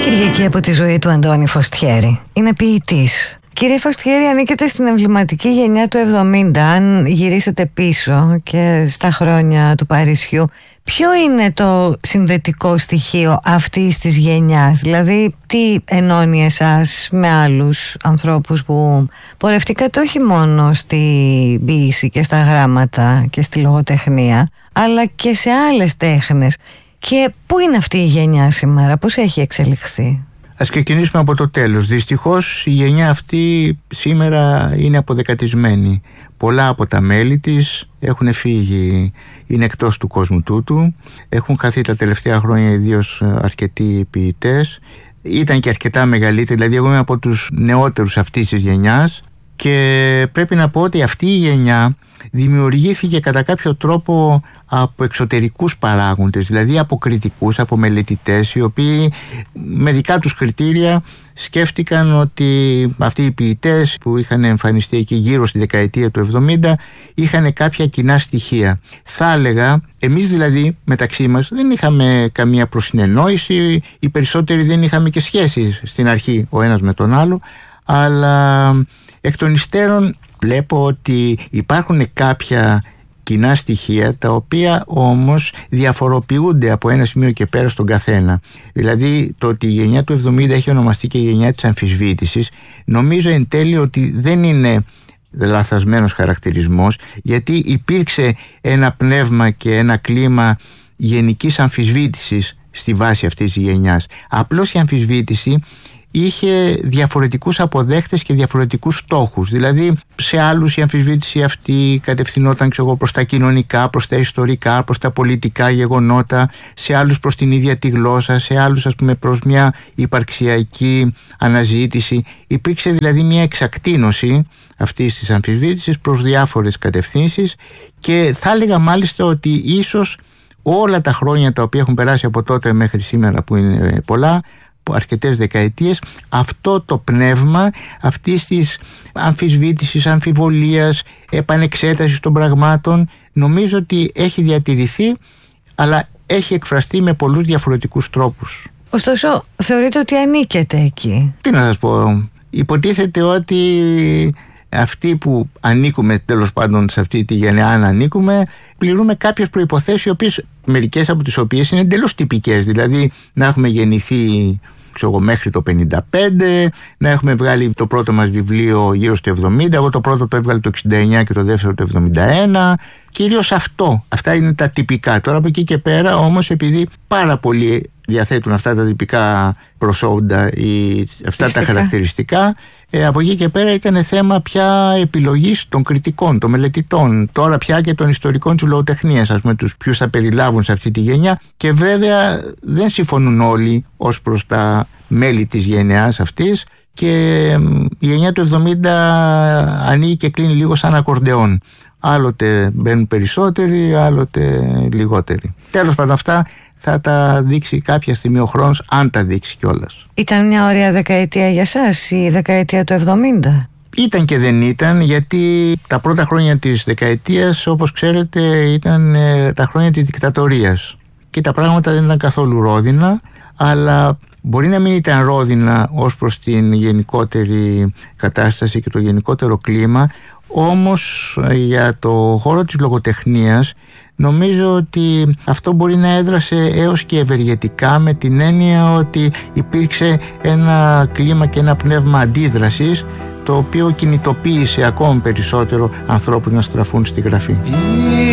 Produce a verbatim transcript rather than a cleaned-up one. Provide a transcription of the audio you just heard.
Κυριακή από τη ζωή του Αντώνη Φωστιέρη. Είναι ποιητής. Κύριε Φωστιέρη, ανήκετε στην εμβληματική γενιά του εβδομήντα. Αν γυρίσετε πίσω και στα χρόνια του Παρισιού, ποιο είναι το συνδετικό στοιχείο αυτής της γενιάς? Δηλαδή, τι ενώνει εσάς με άλλους ανθρώπους που πορευτήκατε όχι μόνο στη ποίηση και στα γράμματα και στη λογοτεχνία, αλλά και σε άλλες τέχνες? Και πού είναι αυτή η γενιά σήμερα, πώς έχει εξελιχθεί? Ας ξεκινήσουμε από το τέλος. Δυστυχώς η γενιά αυτή σήμερα είναι αποδεκατισμένη. Πολλά από τα μέλη της έχουν φύγει, είναι εκτός του κόσμου τούτου. Έχουν χαθεί τα τελευταία χρόνια ιδίως αρκετοί ποιητές. Ήταν και αρκετά μεγαλύτεροι, δηλαδή εγώ είμαι από τους νεότερους αυτής της γενιάς και πρέπει να πω ότι αυτή η γενιά δημιουργήθηκε κατά κάποιο τρόπο από εξωτερικούς παράγοντες, δηλαδή από κριτικούς, από μελετητές, οι οποίοι με δικά τους κριτήρια σκέφτηκαν ότι αυτοί οι ποιητές που είχαν εμφανιστεί εκεί γύρω στη δεκαετία του εβδομήντα είχαν κάποια κοινά στοιχεία. Θα έλεγα, εμείς δηλαδή μεταξύ μας δεν είχαμε καμία προσυνεννόηση, οι περισσότεροι δεν είχαμε και σχέσεις στην αρχή ο ένας με τον άλλο, αλλά εκ των υστέρων βλέπω ότι υπάρχουν κάποια κοινά στοιχεία τα οποία όμως διαφοροποιούνται από ένα σημείο και πέρα στον καθένα. Δηλαδή το ότι η γενιά του εβδομήντα έχει ονομαστεί και η γενιά της αμφισβήτησης, νομίζω εν τέλει ότι δεν είναι λαθασμένος χαρακτηρισμός, γιατί υπήρξε ένα πνεύμα και ένα κλίμα γενικής αμφισβήτησης στη βάση αυτής της γενιάς. Απλώς η αμφισβήτηση είχε διαφορετικούς αποδέχτες και διαφορετικούς στόχους. Δηλαδή σε άλλους η αμφισβήτηση αυτή κατευθυνόταν ξέρω, προς τα κοινωνικά, προς τα ιστορικά, προς τα πολιτικά γεγονότα, σε άλλους προς την ίδια τη γλώσσα, σε άλλους ας πούμε προς μια υπαρξιακή αναζήτηση. Υπήρξε δηλαδή μια εξακτίνωση αυτής της αμφισβήτησης προς διάφορες κατευθύνσεις και θα έλεγα μάλιστα ότι ίσως όλα τα χρόνια τα οποία έχουν περάσει από τότε μέχρι σήμερα, που είναι πολλά, αρκετές δεκαετίες, αυτό το πνεύμα αυτής της αμφισβήτησης, αμφιβολίας, επανεξέτασης των πραγμάτων νομίζω ότι έχει διατηρηθεί, αλλά έχει εκφραστεί με πολλούς διαφορετικούς τρόπους. Ωστόσο, θεωρείτε ότι ανήκετε εκεί? Τι να σας πω, υποτίθεται ότι αυτοί που ανήκουμε τέλος πάντων σε αυτή τη γενιά, αν ανήκουμε, πληρούμε κάποιες προϋποθέσεις, οι οποίες, μερικές από τις οποίες είναι εντελώς τυπικές, δηλαδή να έχουμε γεννηθεί ξέρω, μέχρι το πενήντα πέντε, να έχουμε βγάλει το πρώτο μας βιβλίο γύρω στο εβδομήντα, εγώ το πρώτο το έβγαλε το εξήντα εννιά και το δεύτερο το εβδομήντα ένα, κυρίως αυτό, αυτά είναι τα τυπικά. Τώρα από εκεί και πέρα όμως, επειδή πάρα πολλοί διαθέτουν αυτά τα τυπικά προσόντα ή αυτά τα χαρακτηριστικά, ε, από εκεί και πέρα ήταν θέμα πια επιλογής των κριτικών, των μελετητών, τώρα πια και των ιστορικών της λογοτεχνίας, ας πούμε, τους ποιους θα περιλάβουν σε αυτή τη γενιά, και βέβαια δεν συμφωνούν όλοι ως προς τα μέλη της γενιάς αυτής, και ε, η γενιά του εβδομήντα ανοίγει και κλείνει λίγο σαν ακορντεόν. Άλλοτε μπαίνουν περισσότεροι, άλλοτε λιγότεροι. Τέλος πάντων, αυτά θα τα δείξει κάποια στιγμή ο χρόνος, αν τα δείξει κιόλας. Ήταν μια ωραία δεκαετία για σας η δεκαετία του εβδομήντα? Ήταν και δεν ήταν, γιατί τα πρώτα χρόνια της δεκαετίας, όπως ξέρετε, ήταν ε, τα χρόνια της δικτατορίας και τα πράγματα δεν ήταν καθόλου ρόδινα, αλλά μπορεί να μην ήταν ρόδινα ως προς την γενικότερη κατάσταση και το γενικότερο κλίμα, όμως για το χώρο της λογοτεχνίας νομίζω ότι αυτό μπορεί να έδρασε έως και ευεργετικά, με την έννοια ότι υπήρξε ένα κλίμα και ένα πνεύμα αντίδρασης, το οποίο κινητοποίησε ακόμη περισσότερο ανθρώπους να στραφούν στη γραφή.